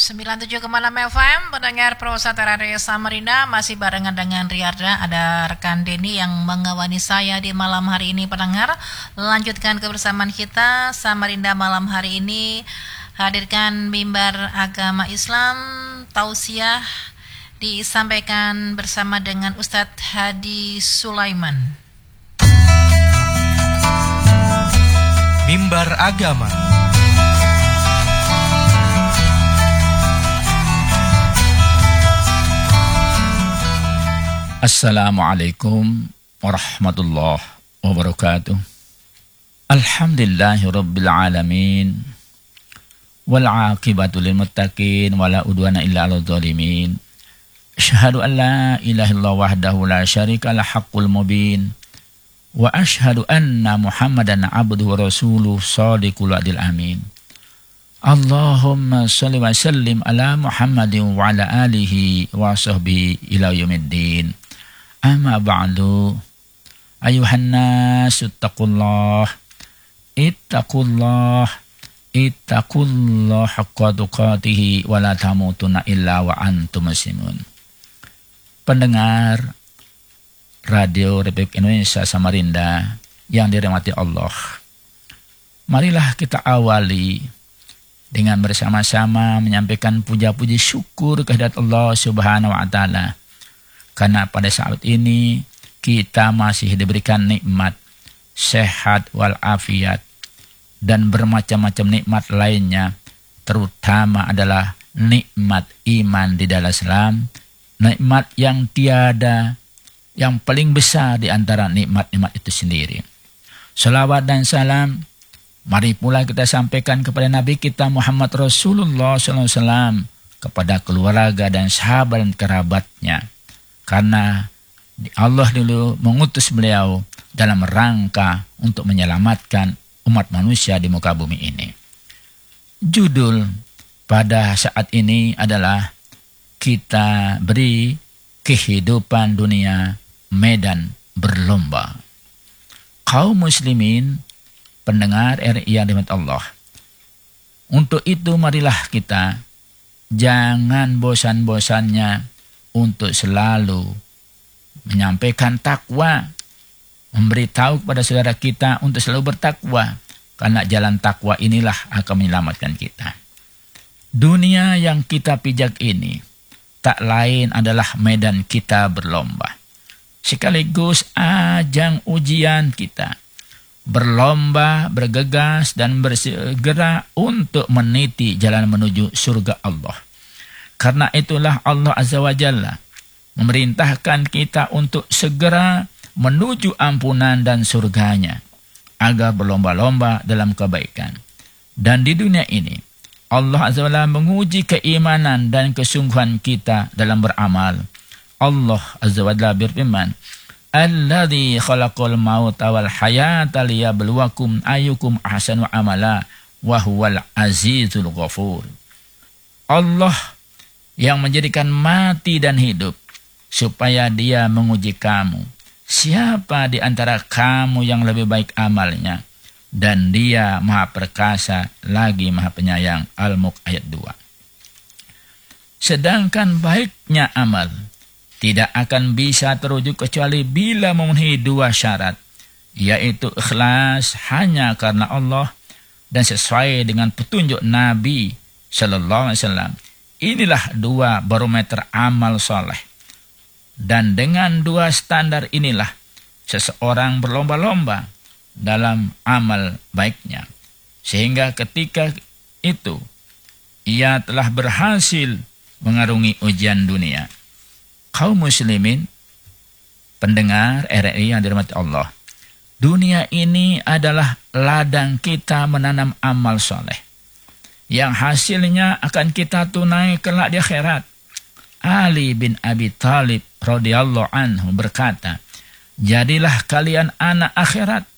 97,6 FM, pendengar Prosata Radio Samarinda, masih barengan dengan Riyarda. Ada rekan Denny yang mengawani saya di malam hari ini, pendengar. Lanjutkan kebersamaan kita, Samarinda malam hari ini hadirkan mimbar agama Islam, tausiah disampaikan bersama dengan Ustadz Hadi Sulaiman. Mimbar agama. Assalamualaikum warahmatullahi wabarakatuh. Alhamdulillahi rabbil alamin. Wal aqibatu lil muttaqin wala udwana illa 'alal zalimin. Asyhadu an la ilaha illallah wahdahu la syarika lah haqqul mubin. Wa asyhadu anna Muhammadan abduhu wa rasuluh shadiqul adil amin. Allahumma shalli wa sallim ala Muhammadin wa ala alihi wa sahbihi ila yaumiddin. Amma ba'du, ayuhan nasu ittaqullah haqqa tuqatihi wa la tamutunna illa wa antum muslimun. Pendengar Radio Republik Indonesia Samarinda yang dirahmati Allah, marilah kita awali dengan bersama-sama menyampaikan puja-puji syukur kehadirat Allah Subhanahu wa taala. Karena pada saat ini kita masih diberikan nikmat sehat walafiat dan bermacam-macam nikmat lainnya, terutama adalah nikmat iman di dalam Islam, nikmat yang tiada, yang paling besar di antara nikmat-nikmat itu sendiri. Salawat dan salam mari pula kita sampaikan kepada Nabi kita Muhammad Rasulullah SAW, kepada keluarga dan sahabat dan kerabatnya. Karena Allah dulu mengutus beliau dalam rangka untuk menyelamatkan umat manusia di muka bumi ini. Judul pada saat ini adalah kita beri kehidupan dunia medan berlomba. Kaum muslimin, pendengar RRI yang dirahmati Allah. Untuk itu marilah kita jangan bosan-bosannya untuk selalu menyampaikan takwa, memberitahu kepada saudara kita untuk selalu bertakwa, karena jalan takwa inilah akan menyelamatkan kita. Dunia yang kita pijak ini tak lain adalah medan kita berlomba, sekaligus ajang ujian kita. Berlomba, bergegas, dan bersegera untuk meniti jalan menuju surga Allah. Karena itulah Allah Azza wa Jalla memerintahkan kita untuk segera menuju ampunan dan surganya, agar berlomba-lomba dalam kebaikan. Dan di dunia ini, Allah Azza wa Jalla menguji keimanan dan kesungguhan kita dalam beramal. Allah Azza wa Jalla berfirman, Alladzi khalaqal mauta wal hayata liyabluwakum ayyukum ahsanu amala wa huwal azizul ghafur. Allah yang menjadikan mati dan hidup supaya Dia menguji kamu, siapa di antara kamu yang lebih baik amalnya, dan Dia Maha Perkasa lagi Maha Penyayang. Al-Mulk ayat 2. Sedangkan baiknya amal tidak akan bisa terwujud kecuali bila memenuhi dua syarat, yaitu ikhlas hanya karena Allah dan sesuai dengan petunjuk Nabi Sallallahu Alaihi Wasallam. Inilah dua barometer amal soleh. Dan dengan dua standar inilah seseorang berlomba-lomba dalam amal baiknya, sehingga ketika itu ia telah berhasil mengarungi ujian dunia. Kaum muslimin, pendengar RRI yang dirahmati Allah, dunia ini adalah ladang kita menanam amal soleh, yang hasilnya akan kita tunai kelak di akhirat. Ali bin Abi Thalib radhiyallahu anhu berkata, jadilah kalian anak akhirat,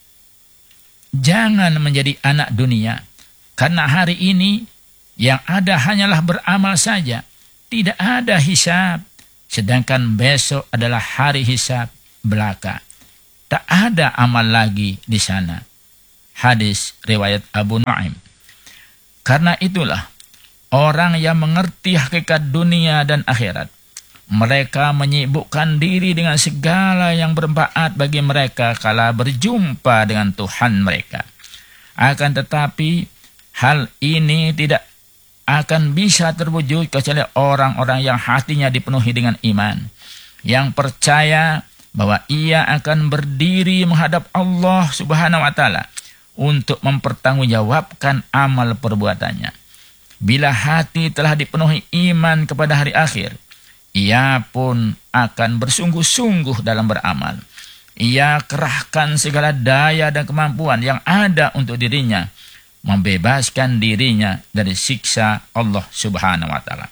jangan menjadi anak dunia, karena hari ini yang ada hanyalah beramal saja, tidak ada hisab, sedangkan besok adalah hari hisab belaka, tak ada amal lagi di sana. Hadis riwayat Abu Nuaim. Karena itulah orang yang mengerti hakikat dunia dan akhirat. Mereka menyibukkan diri dengan segala yang bermanfaat bagi mereka kala berjumpa dengan Tuhan mereka. Akan tetapi, hal ini tidak akan bisa terwujud kecuali orang-orang yang hatinya dipenuhi dengan iman, yang percaya bahwa ia akan berdiri menghadap Allah Subhanahu wa Ta'ala untuk mempertanggungjawabkan amal perbuatannya. Bila hati telah dipenuhi iman kepada hari akhir, ia pun akan bersungguh-sungguh dalam beramal. Ia kerahkan segala daya dan kemampuan yang ada untuk dirinya, membebaskan dirinya dari siksa Allah Subhanahu wa Ta'ala.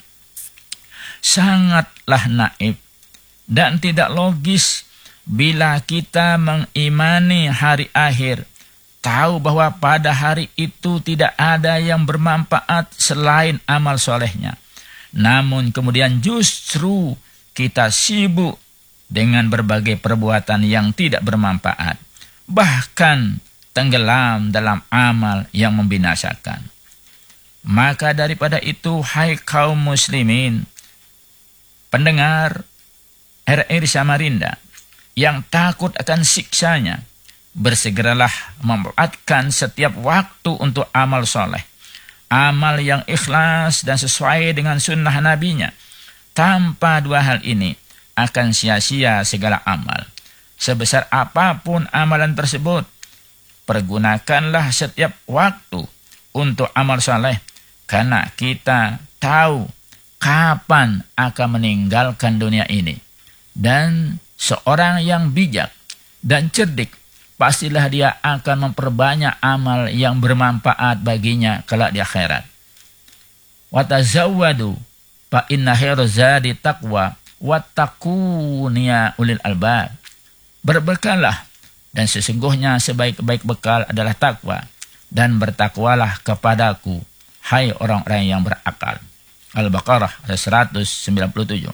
Sangatlah naif dan tidak logis bila kita mengimani hari akhir, tahu bahwa pada hari itu tidak ada yang bermanfaat selain amal solehnya. Namun kemudian justru kita sibuk dengan berbagai perbuatan yang tidak bermanfaat, bahkan tenggelam dalam amal yang membinasakan. Maka daripada itu, hai kaum muslimin, pendengar RRI Samarinda yang takut akan siksanya, bersegeralah memanfaatkan setiap waktu untuk amal soleh, amal yang ikhlas dan sesuai dengan sunnah nabinya. Tanpa dua hal ini akan sia-sia segala amal. Sebesar apapun amalan tersebut, pergunakanlah setiap waktu untuk amal soleh, karena kita tahu kapan akan meninggalkan dunia ini. Dan seorang yang bijak dan cerdik, pastilah dia akan memperbanyak amal yang bermanfaat baginya kelak di akhirat. Watazawwadu fa inna khairaz zadi taqwa wattaquniya ulil albab. Berbekallah, dan sesungguhnya sebaik-baik bekal adalah takwa, dan bertakwalah kepadaku, hai orang-orang yang berakal. Al-Baqarah 197.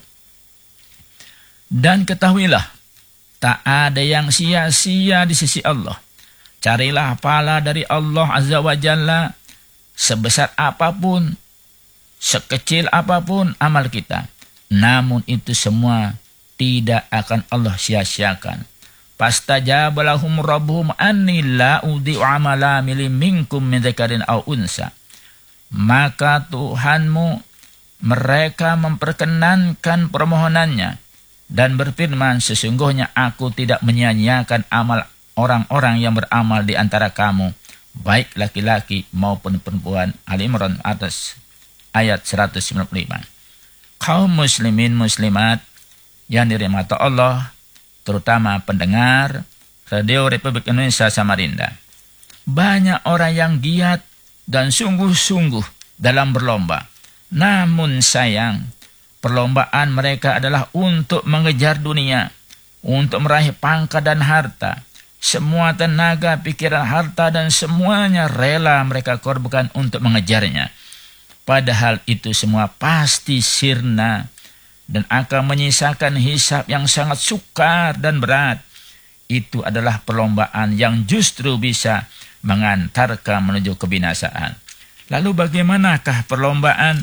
Dan ketahuilah, tak ada yang sia-sia di sisi Allah. Carilah pahala dari Allah Azza wa Jalla, sebesar apapun, sekecil apapun amal kita. Namun itu semua tidak akan Allah sia-siakan. Pastajaba lahum rabbuhum anni la udhi'u amala minkum min dzakarin aw unsa. Maka Tuhanmu, mereka memperkenankan permohonannya dan berfirman, sesungguhnya aku tidak menyia-nyiakan amal orang-orang yang beramal di antara kamu, baik laki-laki maupun perempuan. Al-Imran atas ayat 195. Kaum muslimin muslimat yang dirahmati Allah, terutama pendengar Radio Republik Indonesia Samarinda, banyak orang yang giat dan sungguh-sungguh dalam berlomba. Namun sayang, perlombaan mereka adalah untuk mengejar dunia, untuk meraih pangkat dan harta. Semua tenaga, pikiran, harta, dan semuanya rela mereka korbankan untuk mengejarnya. Padahal itu semua pasti sirna dan akan menyisakan hisab yang sangat sukar dan berat. Itu adalah perlombaan yang justru bisa mengantarkan menuju kebinasaan. Lalu bagaimanakah perlombaan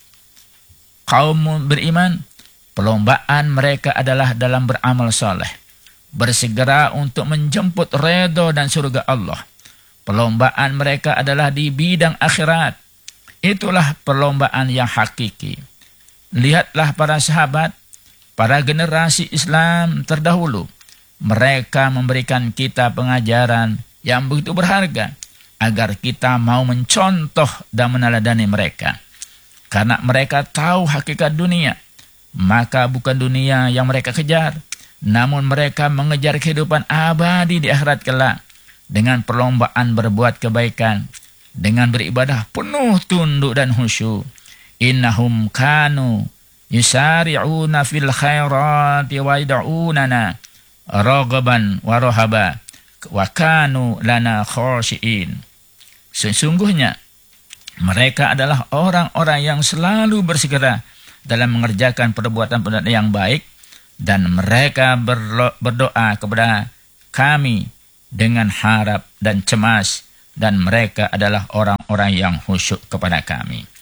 kaum beriman? Perlombaan mereka adalah dalam beramal soleh, bersegera untuk menjemput redha dan surga Allah. Perlombaan mereka adalah di bidang akhirat. Itulah perlombaan yang hakiki. Lihatlah para sahabat, para generasi Islam terdahulu. Mereka memberikan kita pengajaran yang begitu berharga agar kita mau mencontoh dan meneladani mereka. Karena mereka tahu hakikat dunia, maka bukan dunia yang mereka kejar, namun mereka mengejar kehidupan abadi di akhirat kelak dengan perlombaan berbuat kebaikan, dengan beribadah penuh tunduk dan khusyuk. Innahum kanu yusari'una fil khairati wa yad'unana raghaban wa rahaba wa kanu lana khashi'in. Sesungguhnya mereka adalah orang-orang yang selalu bersegera dalam mengerjakan perbuatan-perbuatan yang baik, dan mereka berdoa kepada kami dengan harap dan cemas, dan mereka adalah orang-orang yang khusyuk kepada kami.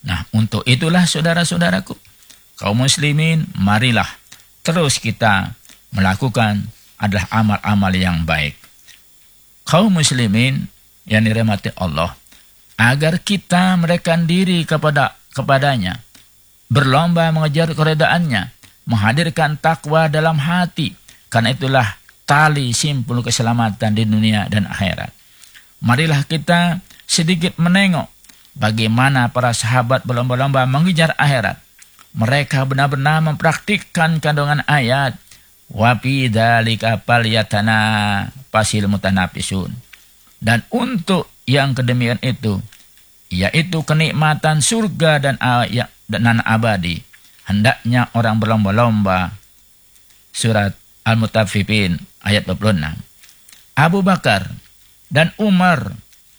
Nah, untuk itulah saudara-saudaraku, kaum muslimin, marilah terus kita melakukan adalah amal-amal yang baik. Kaum muslimin yang dirahmati Allah, agar kita merekam diri kepadanya, berlomba mengejar keredaannya, menghadirkan takwa dalam hati, karena itulah tali simpul keselamatan di dunia dan akhirat. Marilah kita sedikit menengok bagaimana para sahabat berlomba-lomba mengejar akhirat. Mereka benar-benar mempraktikkan kandungan ayat wa fi dzalika falyatana fasil mutanafisun. Dan untuk yang kedemikian itu, yaitu kenikmatan surga dan abadi, hendaknya orang berlomba-lomba. Surat Al-Mutaffifin ayat 26. Abu Bakar dan Umar,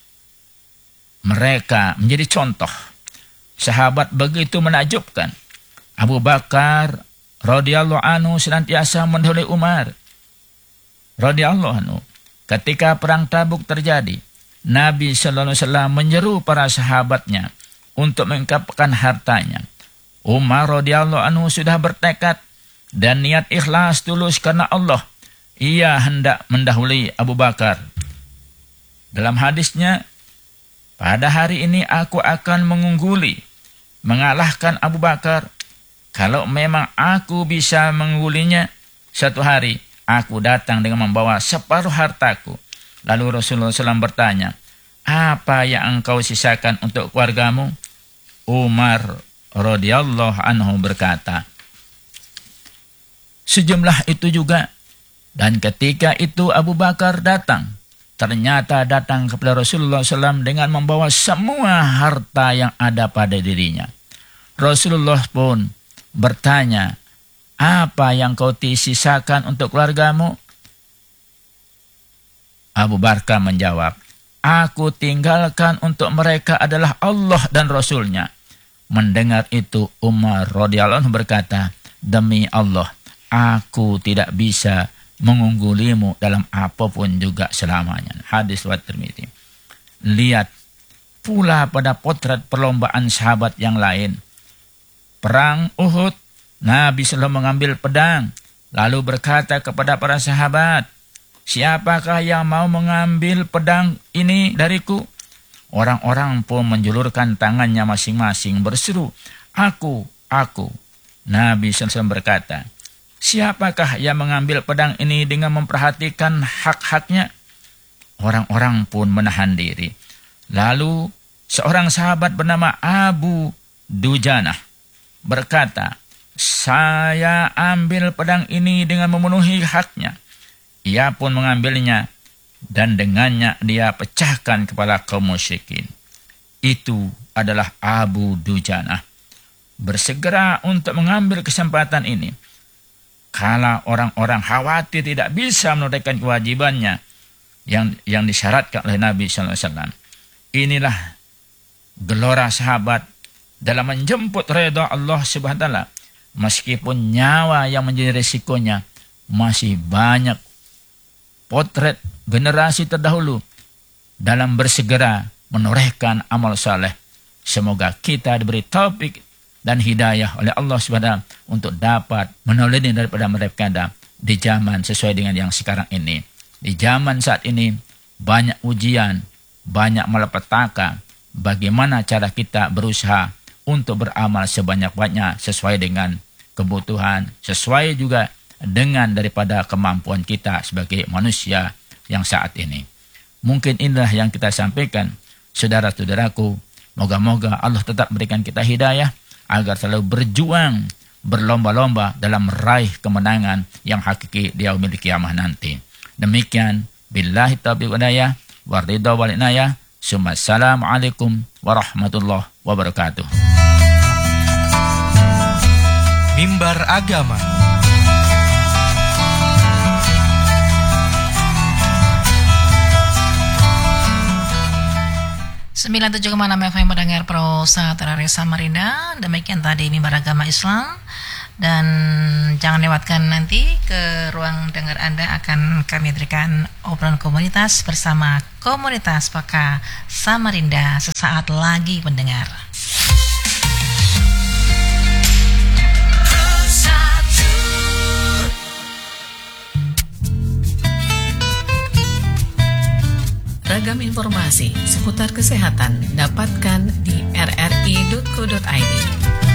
mereka menjadi contoh sahabat begitu menakjubkan. Abu Bakar radhiyallahu anhu senantiasa mendahului Umar radhiyallahu anhu. Ketika perang Tabuk terjadi, Nabi sallallahu alaihi wasallam menyeru para sahabatnya untuk mengungkapkan hartanya. Umar radhiyallahu anhu sudah bertekad dan niat ikhlas tulus karena Allah. Ia hendak mendahului Abu Bakar. Dalam hadisnya, pada hari ini aku akan mengalahkan Abu Bakar. Kalau memang aku bisa mengunggulinya, satu hari aku datang dengan membawa separuh hartaku. Lalu Rasulullah SAW bertanya, apa yang engkau sisakan untuk keluargamu? Umar radhiyallahu anhu berkata, sejumlah itu juga. Dan ketika itu Abu Bakar datang. Ternyata datang kepada Rasulullah SAW dengan membawa semua harta yang ada pada dirinya. Rasulullah pun bertanya, apa yang kau sisakan untuk keluargamu? Abu Bakar menjawab, aku tinggalkan untuk mereka adalah Allah dan Rasulnya. Mendengar itu Umar radhiyallahu anhu berkata, demi Allah, aku tidak bisa mengunggulimu dalam apapun juga selamanya. Hadis riwayat Tirmidzi. Lihat pula pada potret perlombaan sahabat yang lain. Perang Uhud, Nabi SAW mengambil pedang, lalu berkata kepada para sahabat, siapakah yang mau mengambil pedang ini dariku? Orang-orang pun menjulurkan tangannya masing-masing berseru, aku. Nabi SAW berkata, siapakah yang mengambil pedang ini dengan memperhatikan hak-haknya? Orang-orang pun menahan diri. Lalu seorang sahabat bernama Abu Dujanah berkata, saya ambil pedang ini dengan memenuhi haknya. Ia pun mengambilnya dan dengannya dia pecahkan kepala kaum musyrikin. Itu adalah Abu Dujanah. Bersegera untuk mengambil kesempatan ini. Kala orang-orang khawatir tidak bisa menunaikan kewajibannya yang disyaratkan oleh Nabi SAW. Inilah gelora sahabat dalam menjemput redha Allah Subhanahu wa taala. Meskipun nyawa yang menjadi resikonya, masih banyak potret generasi terdahulu dalam bersegera menorehkan amal saleh. Semoga kita diberi taufik dan hidayah oleh Allah SWT untuk dapat menolong daripada mereka di zaman sesuai dengan yang sekarang ini. Di zaman saat ini banyak ujian, banyak malapetaka. Bagaimana cara kita berusaha untuk beramal sebanyak-banyaknya sesuai dengan kebutuhan, sesuai juga dengan daripada kemampuan kita sebagai manusia yang saat ini. Mungkin inilah yang kita sampaikan, saudara-saudaraku. Moga-moga Allah tetap berikan kita hidayah agar selalu berjuang, berlomba-lomba dalam meraih kemenangan yang hakiki di yaumil qiyamah nanti. Demikian, billahi taufiq wal hidayah, waridha wal inayah. Assalamualaikum warahmatullahi wabarakatuh. Mimbar Agama. Sembilan 97,6 FM mendengar Pro Satria Samarinda. Demikian tadi Mimbar Agama Islam. Dan jangan lewatkan nanti ke ruang dengar Anda, akan kami berikan obrolan komunitas bersama komunitas PK Samarinda sesaat lagi mendengar. Beragam informasi seputar kesehatan dapatkan di rri.co.id.